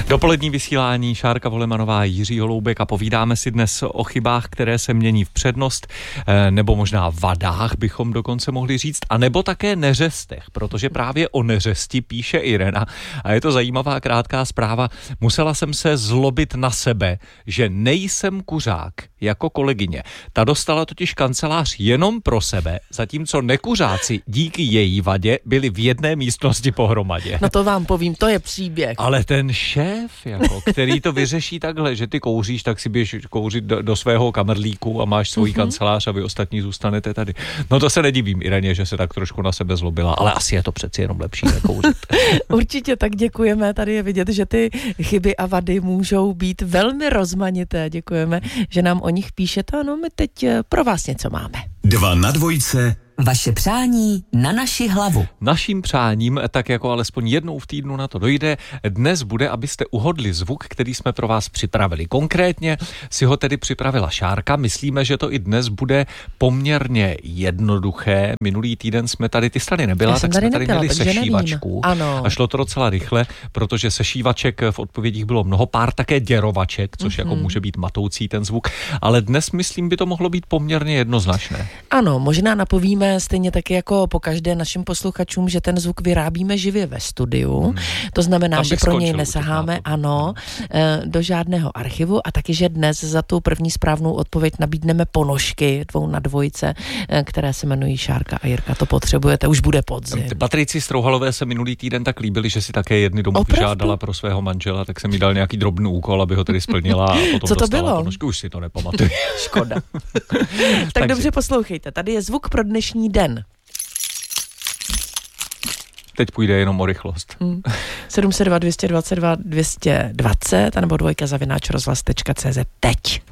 Dopolední vysílání Šárka Volemanová, Jiří Holoubek a povídáme si dnes o chybách, které se mění v přednost, nebo možná vadách bychom dokonce mohli říct, a nebo také neřestech, protože právě o neřesti píše Irena a je to zajímavá krátká zpráva. Musela jsem se zlobit na sebe, že nejsem kuřák jako kolegyně. Ta dostala totiž kancelář jenom pro sebe, zatímco nekuřáci díky její vadě byli v jedné místnosti pohromadě. No to vám povím, to je příběh. Ale ten šéf, který to vyřeší takhle, že ty kouříš, tak si běž kouřit do svého kamerlíku a máš svůj kancelář a vy ostatní zůstanete tady. No to se nedivím Ireně, že se tak trošku na sebe zlobila, ale asi je to přeci jenom lepší nekouřit. Určitě, tak děkujeme. Tady je vidět, že ty chyby a vady můžou být velmi rozmanité. Děkujeme, že nám o nich píšete. Ano, my teď pro vás něco máme. 2 na 2. Vaše přání na naši hlavu. Naším přáním, tak jako alespoň jednou v týdnu na to dojde, dnes bude, abyste uhodli zvuk, který jsme pro vás připravili. Konkrétně si ho tedy připravila Šárka. Myslíme, že to i dnes bude poměrně jednoduché. Minulý týden jsme tady, ty tady nebyla, tak jsme tady měli sešívačku. A šlo to docela rychle, protože sešívaček v odpovědích bylo mnoho, pár také děrovaček, což jako může být matoucí ten zvuk, ale dnes, myslím, by to mohlo být poměrně jednoznačné. Ano, možná napovíme stejně taky jako po každé našim posluchačům, že ten zvuk vyrábíme živě ve studiu. To znamená, že pro něj nesaháme, do žádného archivu a taky, že dnes za tu první správnou odpověď nabídneme ponožky 2 na 2, které se jmenují Šárka a Jirka. To potřebujete, už bude podzim. Patrici Strouhalové se minulý týden tak líbili, že si také jedny domů vyžádala pro svého manžela, tak jsem jí dal nějaký drobný úkol, aby ho tedy splnila a potom co to dostala bylo? ponožky. Už si to nepamatuju. Škoda. Tak dobře poslouchejte, tady je zvuk pro dnešní den. Teď půjde jenom o rychlost. 702 222 220 anebo 2 _ rozhlas.cz teď.